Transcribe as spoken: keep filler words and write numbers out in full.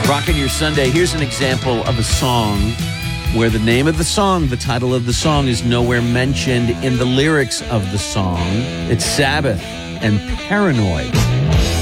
Rockin' Your Sunday. Here's an example of a song where the name of the song, the title of the song, is nowhere mentioned in the lyrics of the song. It's Sabbath and Paranoid.